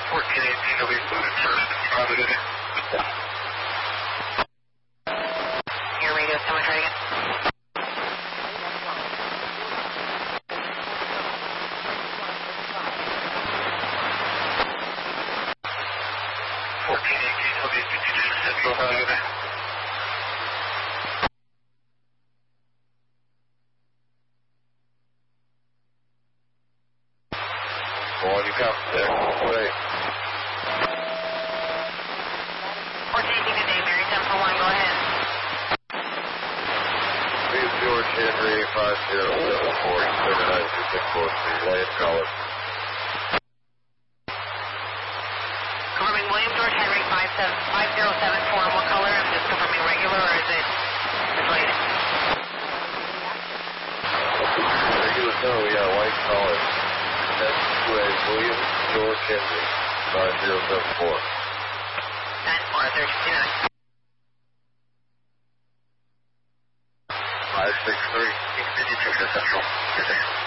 1418 will be included first. Roger that. Your radio, someone try again. Well, you come there. Wait. 1418 today, Mary 1041, go ahead. Please, George Henry 5074 792643, Lane College. Confirming William George Henry 5074, what color? I'm just confirming regular or is it related? Regular, no, yeah, White College. That's William George Henry 5074. 94, 563. 652 Central.